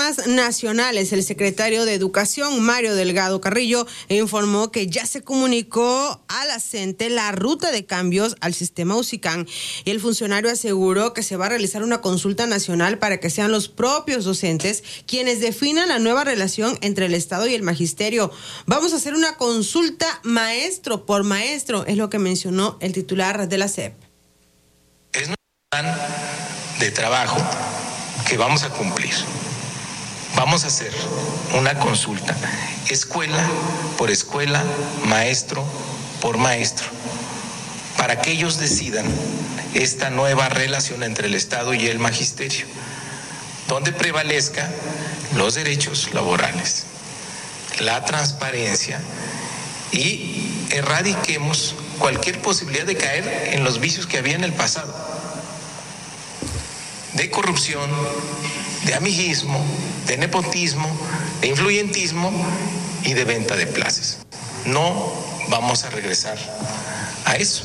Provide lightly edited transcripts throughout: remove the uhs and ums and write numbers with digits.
temas nacionales, el secretario de Educación, Mario Delgado Carrillo, informó que ya se comunicó a la CENTE la ruta de cambios al sistema UCICAN y el funcionario aseguró que se va a realizar una consulta nacional para que sean los propios docentes quienes definan la nueva relación entre el Estado y el magisterio. Vamos a hacer una consulta maestro por maestro, es lo que mencionó el titular de la SEP. Es un plan de trabajo que vamos a cumplir. Vamos a hacer una consulta, escuela por escuela, maestro por maestro, para que ellos decidan esta nueva relación entre el Estado y el magisterio, donde prevalezca los derechos laborales, la transparencia y erradiquemos cualquier posibilidad de caer en los vicios que había en el pasado, de corrupción, de amiguismo, de nepotismo, de influyentismo y de venta de plazas. No vamos a regresar a eso.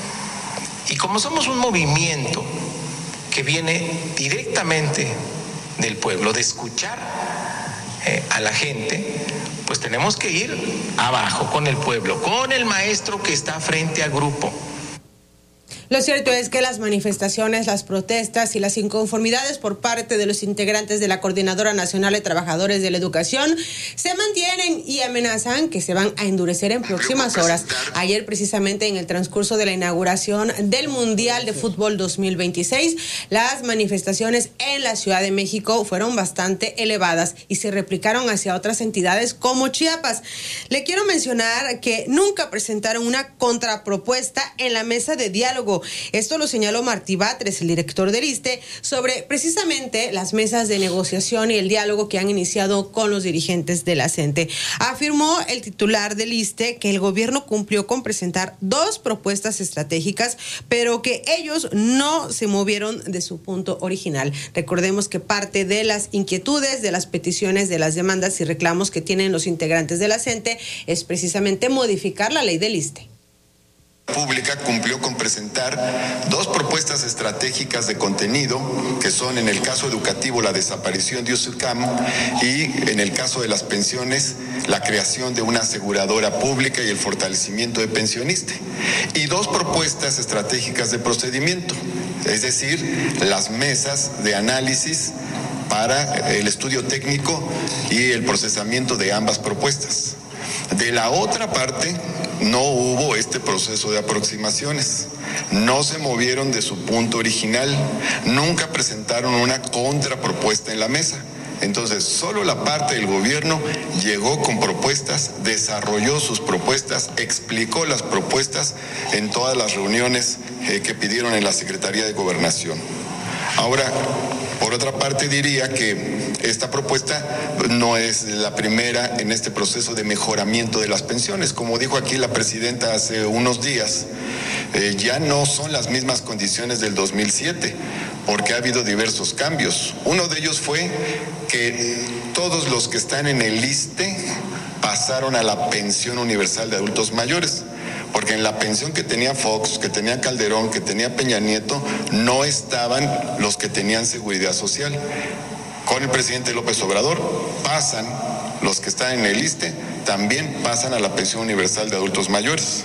Y como somos un movimiento que viene directamente del pueblo, de escuchar a la gente, pues tenemos que ir abajo con el pueblo, con el maestro que está frente al grupo. Lo cierto es que las manifestaciones, las protestas y las inconformidades por parte de los integrantes de la Coordinadora Nacional de Trabajadores de la Educación se mantienen y amenazan que se van a endurecer en próximas horas. Ayer, precisamente en el transcurso de la inauguración del Mundial de Fútbol 2026, las manifestaciones en la Ciudad de México fueron bastante elevadas y se replicaron hacia otras entidades como Chiapas. Le quiero mencionar que nunca presentaron una contrapropuesta en la mesa de diálogo. Esto lo señaló Martí Batres, el director del ISSSTE, sobre precisamente las mesas de negociación y el diálogo que han iniciado con los dirigentes de la CENTE. Afirmó el titular del ISSSTE que el gobierno cumplió con presentar 2 propuestas estratégicas, pero que ellos no se movieron de su punto original. Recordemos que parte de las inquietudes, de las peticiones, de las demandas y reclamos que tienen los integrantes de la CENTE es precisamente modificar la ley del ISSSTE. Pública cumplió con presentar 2 propuestas estratégicas de contenido, que son en el caso educativo la desaparición de UCICAM y en el caso de las pensiones la creación de una aseguradora pública y el fortalecimiento de pensionista. Y 2 propuestas estratégicas de procedimiento, es decir, las mesas de análisis para el estudio técnico y el procesamiento de ambas propuestas. De la otra parte, no hubo este proceso de aproximaciones, no se movieron de su punto original, nunca presentaron una contrapropuesta en la mesa. Entonces, solo la parte del gobierno llegó con propuestas, desarrolló sus propuestas, explicó las propuestas en todas las reuniones que pidieron en la Secretaría de Gobernación. Ahora, por otra parte, diría que esta propuesta no es la primera en este proceso de mejoramiento de las pensiones. Como dijo aquí la presidenta hace unos días, ya no son las mismas condiciones del 2007, porque ha habido diversos cambios. Uno de ellos fue que todos los que están en el ISSSTE pasaron a la pensión universal de adultos mayores. Porque en la pensión que tenía Fox, que tenía Calderón, que tenía Peña Nieto, no estaban los que tenían seguridad social. Con el presidente López Obrador pasan los que están en el ISSSTE, también pasan a la pensión universal de adultos mayores.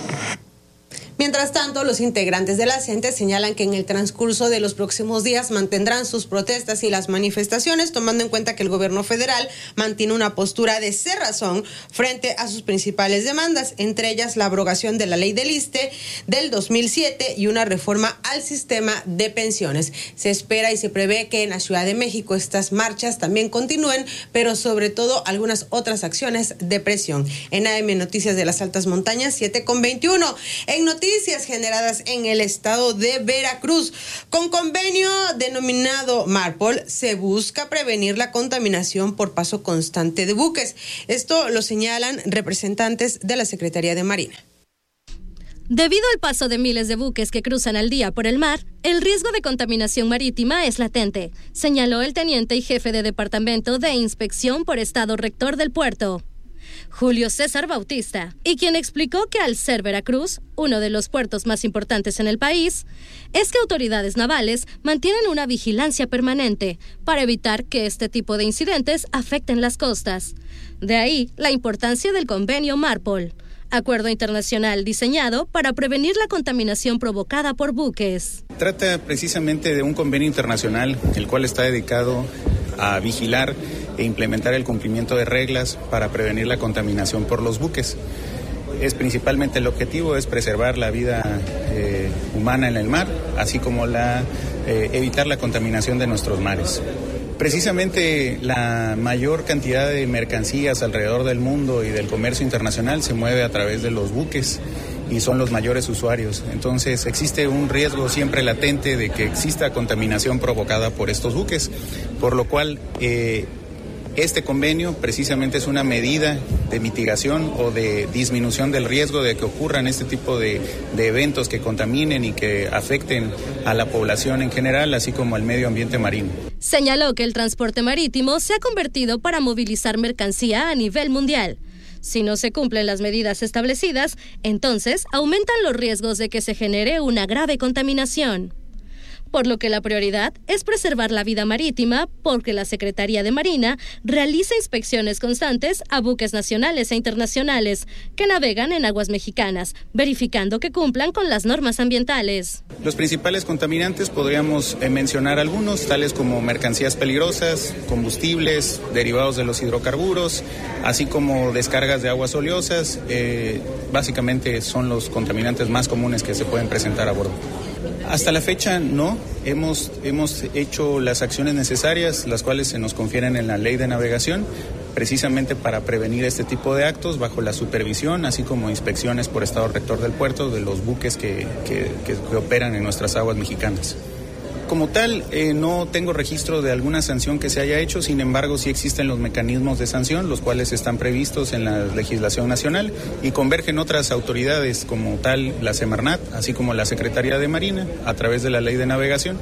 Mientras tanto, los integrantes de la CENTE señalan que en el transcurso de los próximos días mantendrán sus protestas y las manifestaciones, tomando en cuenta que el gobierno federal mantiene una postura de cerrazón frente a sus principales demandas, entre ellas la abrogación de la ley del ISSSTE del 2007 y una reforma al sistema de pensiones. Se espera y se prevé que en la Ciudad de México estas marchas también continúen, pero sobre todo algunas otras acciones de presión. En AM Noticias de las Altas Montañas, 7:21. En noticias generadas en el estado de Veracruz. Con convenio denominado MARPOL, se busca prevenir la contaminación por paso constante de buques. Esto lo señalan representantes de la Secretaría de Marina. Debido al paso de miles de buques que cruzan al día por el mar, el riesgo de contaminación marítima es latente, señaló el teniente y jefe de Departamento de Inspección por Estado Rector del puerto. Julio César Bautista, y quien explicó que al ser Veracruz uno de los puertos más importantes en el país, es que autoridades navales mantienen una vigilancia permanente para evitar que este tipo de incidentes afecten las costas. De ahí la importancia del convenio MARPOL, acuerdo internacional diseñado para prevenir la contaminación provocada por buques. Trata precisamente de un convenio internacional, el cual está dedicado a vigilar e implementar el cumplimiento de reglas para prevenir la contaminación por los buques. Es principalmente el objetivo es preservar la vida humana en el mar, así como evitar la contaminación de nuestros mares. Precisamente la mayor cantidad de mercancías alrededor del mundo y del comercio internacional se mueve a través de los buques y son los mayores usuarios. Entonces existe un riesgo siempre latente de que exista contaminación provocada por estos buques, por lo cual este convenio precisamente es una medida de mitigación o de disminución del riesgo de que ocurran este tipo de eventos que contaminen y que afecten a la población en general, así como al medio ambiente marino. Señaló que el transporte marítimo se ha convertido para movilizar mercancía a nivel mundial. Si no se cumplen las medidas establecidas, entonces aumentan los riesgos de que se genere una grave contaminación. Por lo que la prioridad es preservar la vida marítima, porque la Secretaría de Marina realiza inspecciones constantes a buques nacionales e internacionales que navegan en aguas mexicanas, verificando que cumplan con las normas ambientales. Los principales contaminantes podríamos mencionar algunos, tales como mercancías peligrosas, combustibles, derivados de los hidrocarburos, así como descargas de aguas oleosas. Básicamente son los contaminantes más comunes que se pueden presentar a bordo. Hasta la fecha no, hemos hecho las acciones necesarias, las cuales se nos confieren en la Ley de Navegación, precisamente para prevenir este tipo de actos bajo la supervisión, así como inspecciones por Estado Rector del puerto de los buques que operan en nuestras aguas mexicanas. Como tal, no tengo registro de alguna sanción que se haya hecho, sin embargo sí existen los mecanismos de sanción, los cuales están previstos en la legislación nacional y convergen otras autoridades como tal la Semarnat, así como la Secretaría de Marina, a través de la Ley de Navegación,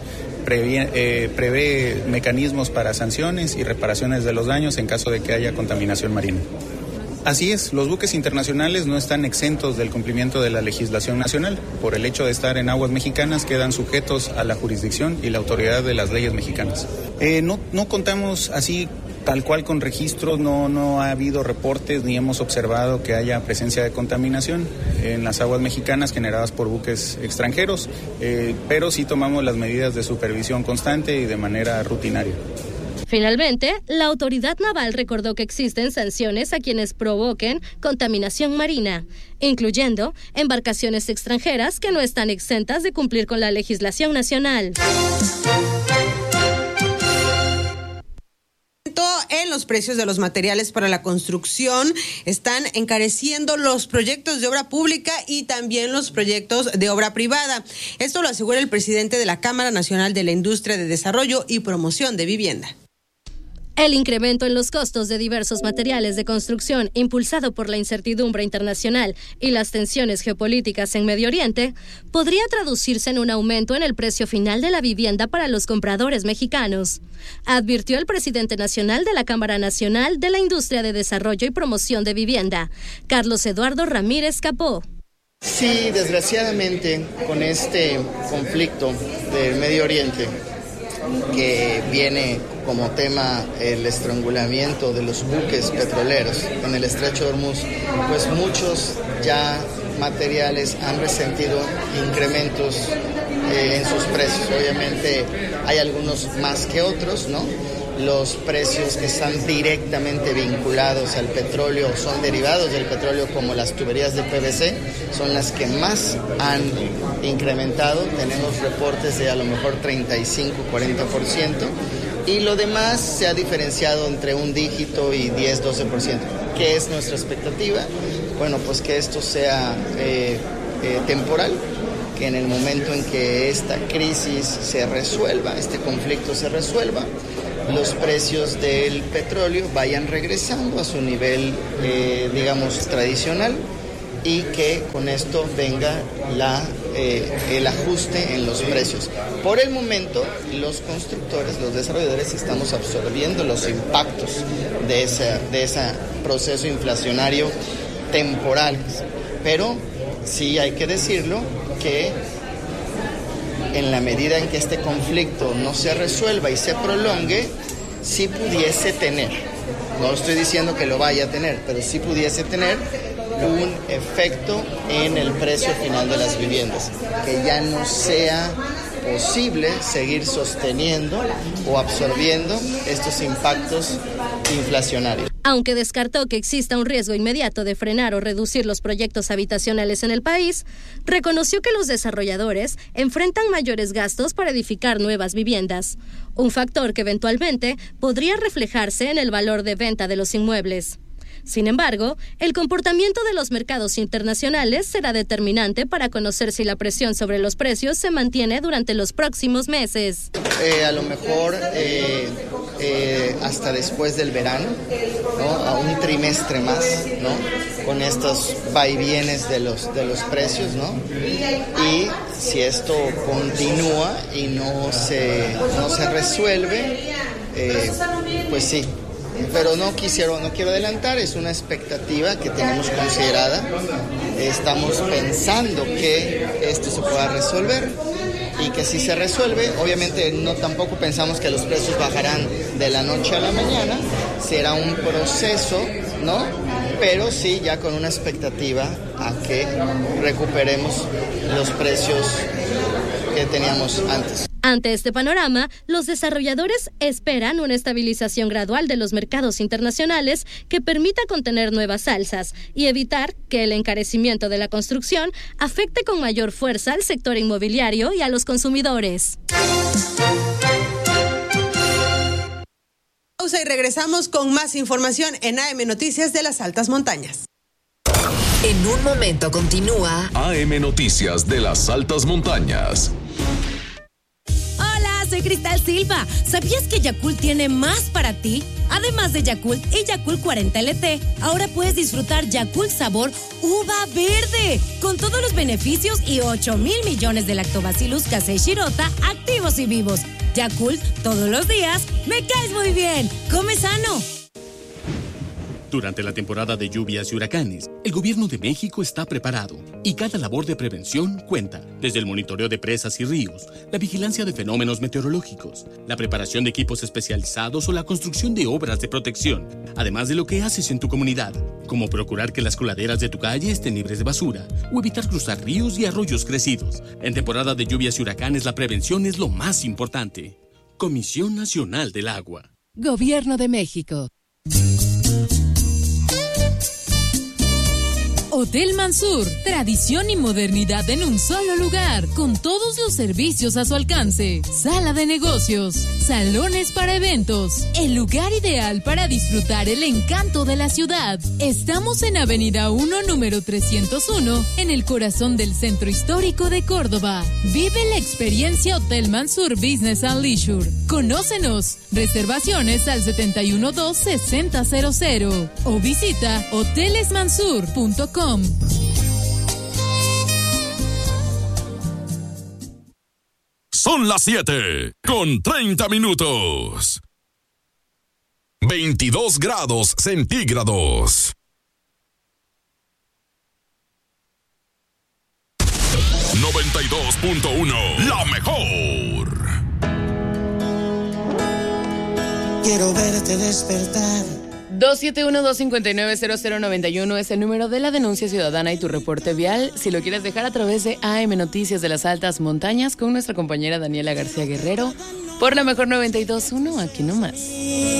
prevé mecanismos para sanciones y reparaciones de los daños en caso de que haya contaminación marina. Así es, los buques internacionales no están exentos del cumplimiento de la legislación nacional. Por el hecho de estar en aguas mexicanas, quedan sujetos a la jurisdicción y la autoridad de las leyes mexicanas. No contamos así tal cual con registros, no ha habido reportes ni hemos observado que haya presencia de contaminación en las aguas mexicanas generadas por buques extranjeros, pero sí tomamos las medidas de supervisión constante y de manera rutinaria. Finalmente, la autoridad naval recordó que existen sanciones a quienes provoquen contaminación marina, incluyendo embarcaciones extranjeras que no están exentas de cumplir con la legislación nacional. En los precios de los materiales para la construcción están encareciendo los proyectos de obra pública y también los proyectos de obra privada. Esto lo asegura el presidente de la Cámara Nacional de la Industria de Desarrollo y Promoción de Vivienda. El incremento en los costos de diversos materiales de construcción, impulsado por la incertidumbre internacional y las tensiones geopolíticas en Medio Oriente, podría traducirse en un aumento en el precio final de la vivienda para los compradores mexicanos, advirtió el presidente nacional de la Cámara Nacional de la Industria de Desarrollo y Promoción de Vivienda, Carlos Eduardo Ramírez Capó. Sí, desgraciadamente, con este conflicto del Medio Oriente, que viene como tema el estrangulamiento de los buques petroleros en el Estrecho de Hormuz, pues muchos ya materiales han resentido incrementos en sus precios. Obviamente hay algunos más que otros, ¿no? Los precios que están directamente vinculados al petróleo, son derivados del petróleo, como las tuberías de PVC, son las que más han incrementado. Tenemos reportes de a lo mejor 35-40%, y lo demás se ha diferenciado entre un dígito y 10-12%. ¿Qué es nuestra expectativa? Bueno, pues que esto sea temporal, que en el momento en que esta crisis se resuelva, este conflicto se resuelva, los precios del petróleo vayan regresando a su nivel, digamos, tradicional, y que con esto venga la el ajuste en los precios. Por el momento, los constructores, los desarrolladores, estamos absorbiendo los impactos de ese proceso inflacionario temporal. Pero sí hay que decirlo que en la medida en que este conflicto no se resuelva y se prolongue, sí pudiese tener, no estoy diciendo que lo vaya a tener, pero sí pudiese tener un efecto en el precio final de las viviendas, que ya no sea posible seguir sosteniendo o absorbiendo estos impactos inflacionarios. Aunque descartó que exista un riesgo inmediato de frenar o reducir los proyectos habitacionales en el país, reconoció que los desarrolladores enfrentan mayores gastos para edificar nuevas viviendas, un factor que eventualmente podría reflejarse en el valor de venta de los inmuebles. Sin embargo, el comportamiento de los mercados internacionales será determinante para conocer si la presión sobre los precios se mantiene durante los próximos meses. A lo mejor hasta después del verano, ¿no? A un trimestre más, ¿no? Con estos vaivienes de los precios, ¿no? Y si esto continúa y no se resuelve, pues sí. Pero no quiero adelantar, es una expectativa que tenemos considerada. Estamos pensando que esto se pueda resolver y que si se resuelve, obviamente no tampoco pensamos que los precios bajarán de la noche a la mañana, será un proceso, ¿no? Pero sí ya con una expectativa a que recuperemos los precios que teníamos antes. Ante este panorama, los desarrolladores esperan una estabilización gradual de los mercados internacionales que permita contener nuevas alzas y evitar que el encarecimiento de la construcción afecte con mayor fuerza al sector inmobiliario y a los consumidores. Pausa y regresamos con más información en AM Noticias de las Altas Montañas. En un momento continúa AM Noticias de las Altas Montañas. Soy Cristal Silva. ¿Sabías que Yakult tiene más para ti? Además de Yakult y Yakult 40 LT, ahora puedes disfrutar Yakult sabor uva verde, con todos los beneficios y 8,000 millones de lactobacillus casei shirota activos y vivos. Yakult, todos los días, me caes muy bien. Come sano. Durante la temporada de lluvias y huracanes, el Gobierno de México está preparado y cada labor de prevención cuenta, desde el monitoreo de presas y ríos, la vigilancia de fenómenos meteorológicos, la preparación de equipos especializados o la construcción de obras de protección, además de lo que haces en tu comunidad, como procurar que las coladeras de tu calle estén libres de basura o evitar cruzar ríos y arroyos crecidos. En temporada de lluvias y huracanes, la prevención es lo más importante. Comisión Nacional del Agua. Gobierno de México. Hotel Mansur, tradición y modernidad en un solo lugar, con todos los servicios a su alcance. Sala de negocios, salones para eventos, el lugar ideal para disfrutar el encanto de la ciudad. Estamos en Avenida 1, número 301, en el corazón del Centro Histórico de Córdoba. Vive la experiencia Hotel Mansur Business and Leisure. Conócenos. Reservaciones al 712-6000 o visita hotelesmansur.com. Son las 7:30. 22 grados centígrados. 92.1, la mejor. Quiero verte despertar. 271-259-0091 es el número de la denuncia ciudadana y tu reporte vial, si lo quieres dejar a través de AM Noticias de las Altas Montañas con nuestra compañera Daniela García Guerrero por la mejor 92.1, aquí nomás.